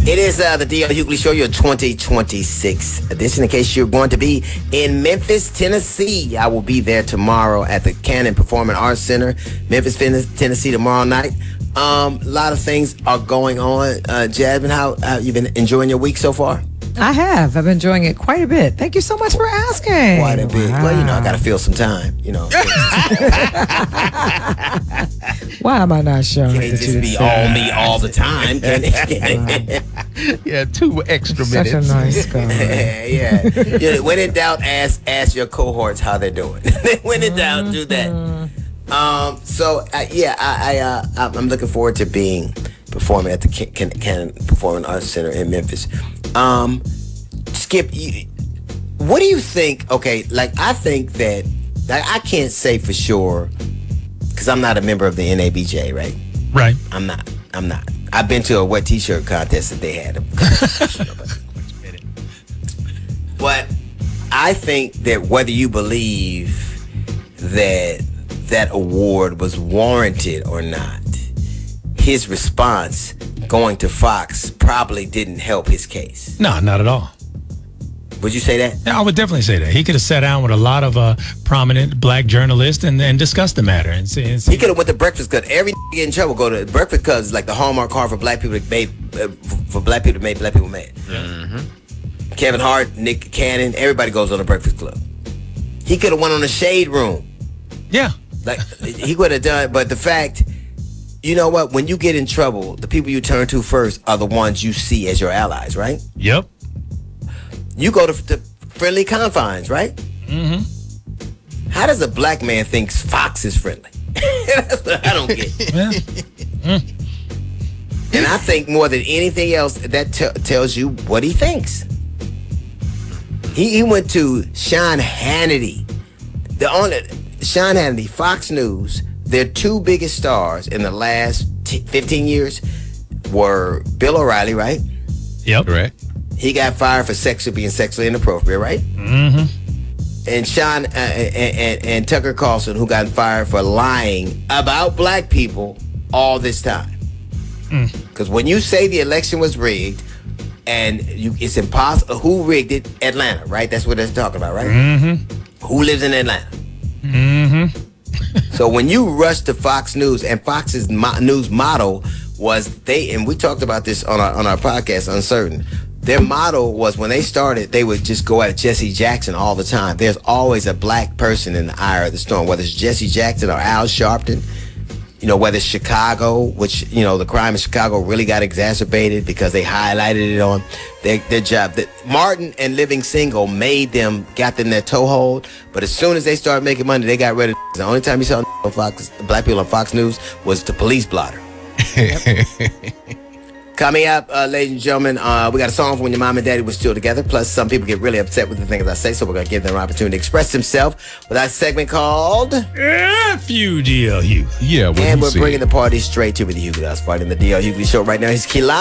It is the D.L. Hughley Show, your 2026 edition. In case you're going to be in Memphis, Tennessee, I will be there tomorrow at the Cannon Performing Arts Center, Memphis, Tennessee, tomorrow night. A lot of things are going on. Jasmine, how you been enjoying your week so far? I have. I've been enjoying it quite a bit. Thank you so much for asking. Quite a bit. Wow. Well, I got to fill some time, Why am I not showing? Can't just be all me all the time. Yeah, 2 extra Such minutes. a nice guy. Yeah. When in doubt, ask your cohorts how they're doing. When in doubt, do that. I'm looking forward to performing at the Cannon Performing Arts Center in Memphis. Skip, what do you think? Okay, I think that I can't say for sure because I'm not a member of the NABJ, right? Right. I'm not. I've been to a wet t-shirt contest that they had. But I think that whether you believe that award was warranted or not, his response going to Fox probably didn't help his case. No, not at all. Would you say that? Yeah, I would definitely say that. He could have sat down with a lot of prominent black journalists and discussed the matter. And see. He could have went to Breakfast Club. Every get in trouble go to Breakfast Club is like the Hallmark card for black people that made black people mad. Mm-hmm. Kevin Hart, Nick Cannon, everybody goes on the Breakfast Club. He could have went on the Shade Room. Yeah. He would have done, but the fact, you know what? When you get in trouble, the people you turn to first are the ones you see as your allies, right? Yep. You go to friendly confines, right? Mm-hmm. How does a black man think Fox is friendly? That's what I don't get. Yeah. And I think more than anything else, that tells you what he thinks. He went to Sean Hannity. Sean Hannity, Fox News, their 2 biggest stars in the last 15 years were Bill O'Reilly, right? Yep. Correct. He got fired for being sexually inappropriate, right? Mm-hmm. And Sean and Tucker Carlson, who got fired for lying about black people all this time. Because when you say the election was rigged, and it's impossible. Who rigged it? Atlanta, right? That's what they're talking about, right? Mm-hmm. Who lives in Atlanta? Mm-hmm. So when you rush to Fox News, and Fox's news motto was and we talked about this on our podcast, Uncertain. Their motto was when they started, they would just go at Jesse Jackson all the time. There's always a black person in the eye of the storm, whether it's Jesse Jackson or Al Sharpton. Whether it's Chicago, which, the crime in Chicago really got exacerbated because they highlighted it on their job. That Martin and Living Single got them their toehold, but as soon as they started making money, they got rid of the only time you saw black people on Fox News was the police blotter. Coming up, ladies and gentlemen, we got a song from When Your Mom and Daddy Was Still Together. Plus, some people get really upset with the things I say, so we're going to give them an opportunity to express themselves with our segment called F you, D.L. Hughley. Yeah. And we're bringing the party straight to the Hughley House Party in the D.L. Hughley Show right now. He's Keelan.